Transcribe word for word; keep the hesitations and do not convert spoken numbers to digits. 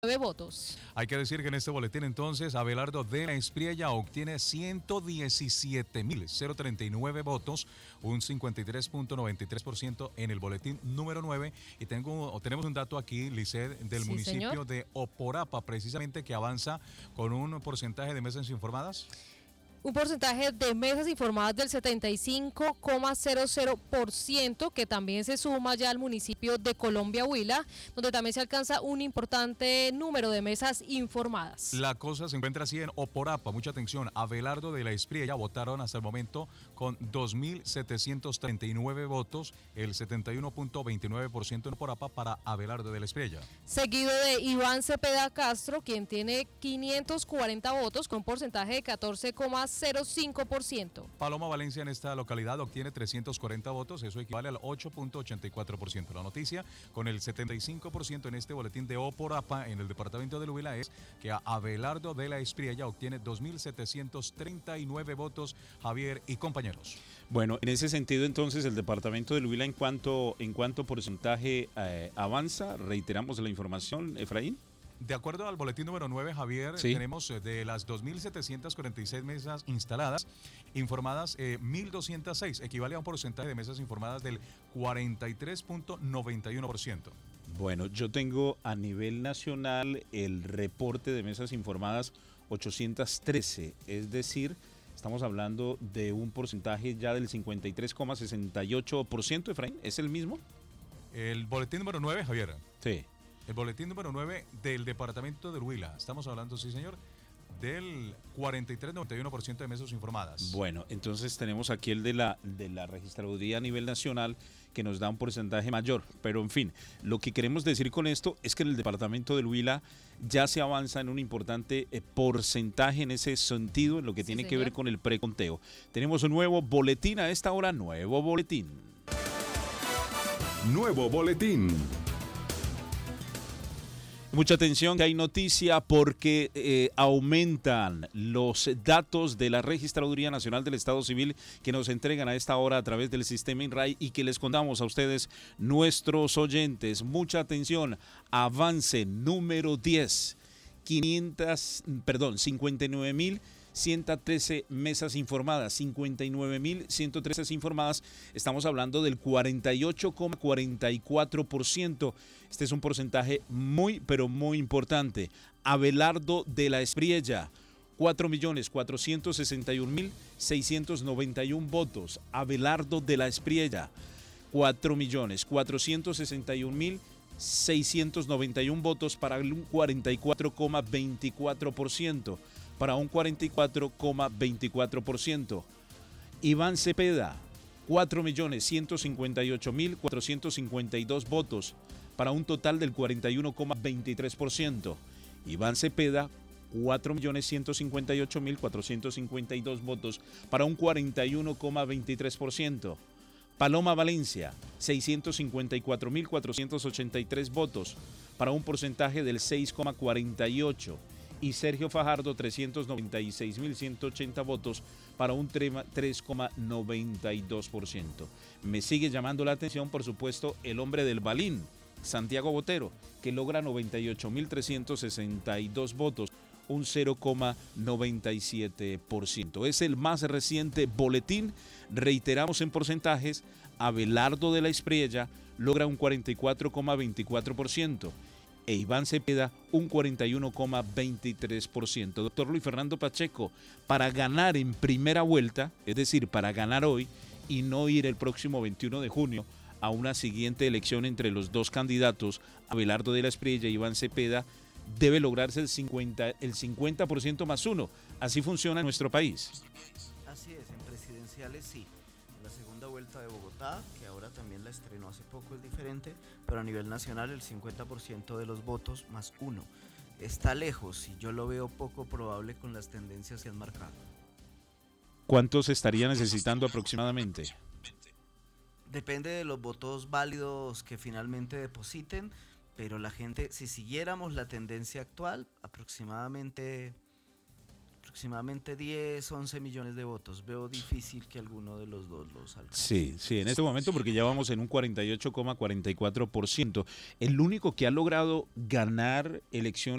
votos. Hay que decir que en este boletín entonces Abelardo de la Espriella obtiene ciento diecisiete mil treinta y nueve votos, un cincuenta y tres punto noventa y tres por ciento en el boletín número nueve. Y tengo, tenemos un dato aquí, Lisset, del Sí, municipio señor. de Oporapa, precisamente, que avanza con un porcentaje de mesas informadas. Un porcentaje de mesas informadas del setenta y cinco coma cero cero por ciento, que también se suma ya al municipio de Colombia Huila, donde también se alcanza un importante número de mesas informadas. La cosa se encuentra así en Oporapa, mucha atención. Abelardo de la Espriella votaron hasta el momento con dos mil setecientos treinta y nueve votos, el setenta y uno punto veintinueve por ciento en Oporapa para Abelardo de la Espriella. Seguido de Iván Cepeda Castro, quien tiene quinientos cuarenta votos con un porcentaje de catorce coma cero cinco por ciento. Paloma Valencia en esta localidad obtiene trescientos cuarenta votos, eso equivale al ocho punto ochenta y cuatro por ciento. La noticia con el setenta y cinco por ciento en este boletín de Oporapa en el departamento de Huila es que Abelardo de la Espriella obtiene dos mil setecientos treinta y nueve votos, Javier y compañeros. Bueno, en ese sentido entonces el departamento de Huila en cuanto, en cuanto porcentaje eh, avanza, reiteramos la información, Efraín. De acuerdo al boletín número nueve, Javier, sí. tenemos de las dos mil setecientos cuarenta y seis mesas instaladas, informadas eh, mil doscientos seis, equivale a un porcentaje de mesas informadas del cuarenta y tres punto noventa y uno por ciento. Bueno, yo tengo a nivel nacional el reporte de mesas informadas ochocientos trece, es decir, estamos hablando de un porcentaje ya del cincuenta y tres coma sesenta y ocho por ciento, Efraín, ¿es el mismo? El boletín número nueve, Javier. Sí. El boletín número nueve del departamento de Huila. Estamos hablando, sí señor, del cuarenta y tres punto noventa y uno por ciento de mesas informadas. Bueno, entonces tenemos aquí el de la, de la registraduría a nivel nacional que nos da un porcentaje mayor. Pero en fin, lo que queremos decir con esto es que en el departamento de Huila ya se avanza en un importante eh, porcentaje en ese sentido, en lo que Sí, tiene señor. que ver con el preconteo. Tenemos un nuevo boletín a esta hora, nuevo boletín. Nuevo boletín. Mucha atención, que hay noticia porque eh, aumentan los datos de la Registraduría Nacional del Estado Civil que nos entregan a esta hora a través del sistema INRAI y que les contamos a ustedes, nuestros oyentes. Mucha atención, avance número diez, quinientos, perdón, cincuenta y nueve mil ciento trece mesas informadas, cincuenta y nueve mil ciento trece informadas, estamos hablando del cuarenta y ocho coma cuarenta y cuatro por ciento. Este es un porcentaje muy, pero muy importante. Abelardo de la Espriella, cuatro millones cuatrocientos sesenta y un mil seiscientos noventa y uno votos. Abelardo de la Espriella, cuatro millones cuatrocientos sesenta y un mil seiscientos noventa y uno votos para un cuarenta y cuatro coma veinticuatro por ciento. Para un cuarenta y cuatro coma veinticuatro por ciento. Iván Cepeda, cuatro millones ciento cincuenta y ocho mil cuatrocientos cincuenta y dos votos, para un total del cuarenta y uno coma veintitrés por ciento. Iván Cepeda, cuatro millones ciento cincuenta y ocho mil cuatrocientos cincuenta y dos votos, para un cuarenta y uno coma veintitrés por ciento. Paloma Valencia, seiscientos cincuenta y cuatro mil cuatrocientos ochenta y tres votos, para un porcentaje del seis coma cuarenta y ocho por ciento. Y Sergio Fajardo, trescientos noventa y seis mil ciento ochenta votos para un tres coma noventa y dos por ciento. Me sigue llamando la atención, por supuesto, el hombre del Balín, Santiago Botero, que logra noventa y ocho mil trescientos sesenta y dos votos, un cero coma noventa y siete por ciento. Es el más reciente boletín. Reiteramos en porcentajes, Abelardo de la Espriella logra un cuarenta y cuatro coma veinticuatro por ciento. E Iván Cepeda un cuarenta y uno coma veintitrés por ciento. Doctor Luis Fernando Pacheco, para ganar en primera vuelta, es decir, para ganar hoy y no ir el próximo veintiuno de junio a una siguiente elección entre los dos candidatos, Abelardo de la Espriella y Iván Cepeda, debe lograrse el cincuenta, el cincuenta por ciento más uno. Así funciona en nuestro país. Así es, en presidenciales sí. La segunda vuelta de Bogotá, que ahora también la estrenó hace poco, es diferente, pero a nivel nacional el cincuenta por ciento de los votos más uno. Está lejos y yo lo veo poco probable con las tendencias que han marcado. ¿Cuántos estaría necesitando aproximadamente? Depende de los votos válidos que finalmente depositen, pero la gente, si siguiéramos la tendencia actual, aproximadamente... aproximadamente diez, once millones de votos. Veo difícil que alguno de los dos los alcance. Sí, sí, en este momento porque ya vamos en un cuarenta y ocho coma cuarenta y cuatro por ciento. El único que ha logrado ganar elecciones